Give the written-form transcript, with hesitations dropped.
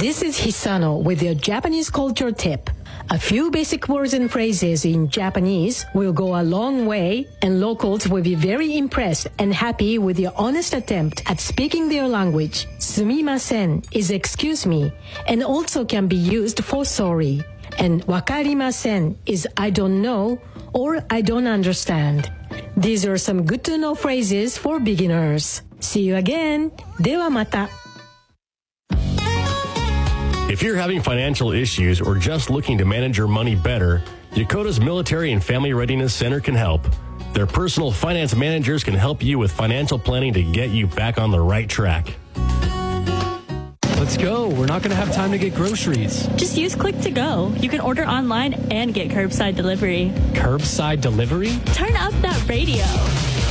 This is Hisano with your Japanese culture tip. A few basic words and phrases in Japanese will go a long way, and locals will be very impressed and happy with your honest attempt at speaking their language. Sumimasen is excuse me, and also can be used for sorry. And wakarimasen is I don't know or I don't understand. These are some good to know phrases for beginners. See you again. ではまた. If you're having financial issues or just looking to manage your money better, Yokota's Military and Family Readiness Center can help. Their personal finance managers can help you with financial planning to get you back on the right track. Let's go. We're not going to have time to get groceries. Just use Click to Go. You can order online and get curbside delivery. Curbside delivery? Turn up that radio.